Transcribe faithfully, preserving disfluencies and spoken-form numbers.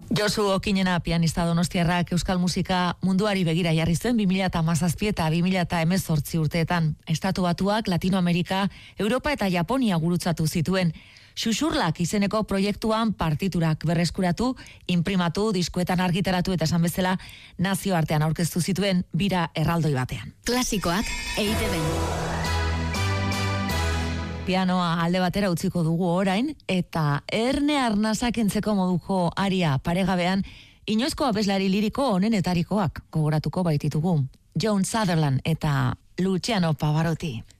Josu Okinena pianista donostiarrak euskal musika munduari begira jarri zuen bi mila hamazazpi eta bi mila hemezortzi urteetan. Estatu Batuak, Latinoamerika, Europa eta Japonia gurutzatu zituen. Xuxurlak izeneko proiektuan partiturak berreskuratu, imprimatu, diskuetan argitaratu eta esan bezala nazioartean aurkeztu zituen bira erraldoi batean. Klasikoak E I Te Ben. Pianoa alde batera utziko dugu orain, eta erne arnazak entzeko moduko aria paregabean, inoizko abeslari liriko onenetarikoak gogoratuko baititugu. Joan Sutherland eta Luciano Pavarotti.